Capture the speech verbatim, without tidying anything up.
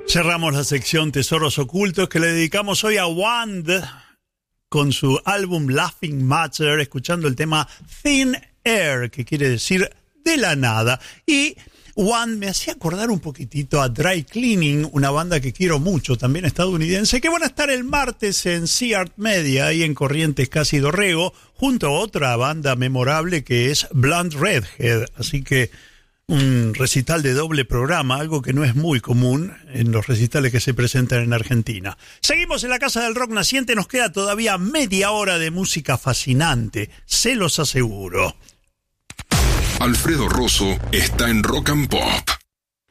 Cerramos la sección Tesoros Ocultos que le dedicamos hoy a Wand con su álbum Laughing Matter, escuchando el tema Thin Air, que quiere decir de la nada. Y Wand me hacía acordar un poquitito a Dry Cleaning, una banda que quiero mucho, también estadounidense, que van a estar el martes en Sea Art Media, ahí en Corrientes Casi Dorrego, junto a otra banda memorable que es Blunt Redhead. Así que un recital de doble programa, algo que no es muy común en los recitales que se presentan en Argentina. Seguimos en la Casa del Rock Naciente, nos queda todavía media hora de música fascinante, se los aseguro. Alfredo Rosso está en Rock and Pop.